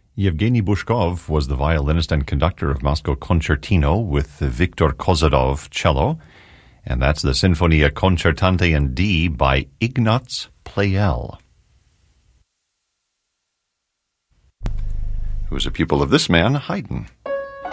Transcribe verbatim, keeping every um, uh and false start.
Yevgeny Bushkov was the violinist and conductor of Moscow Concertino with Viktor Kozadov cello, and that's the Sinfonia Concertante in D by Ignaz Pleyel, who was a pupil of this man, Haydn.